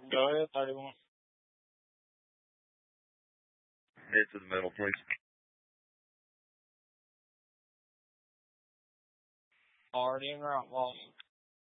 Go ahead, 31. Head to the middle, please. Already in right, Walls.